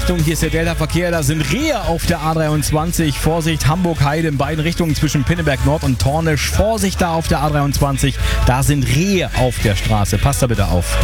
Achtung, hier ist der Delta-Verkehr, da sind Rehe auf der A23. Vorsicht, Hamburg-Heide in beiden Richtungen zwischen Pinneberg Nord und Tornisch. Vorsicht da auf der A23, da sind Rehe auf der Straße. Passt da bitte auf.